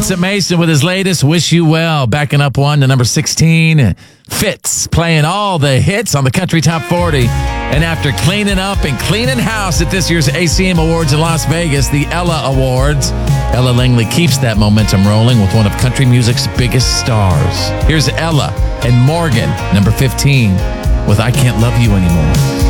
Vincent Mason with his latest, Wish You Well, backing up one to number 16. Fitz playing all the hits on the Country Top 40. And after cleaning up and cleaning house at this year's ACM Awards in Las Vegas, the Ella Awards, Ella Langley keeps that momentum rolling with one of country music's biggest stars. Here's Ella and Morgan, number 15, with I Can't Love You Anymore.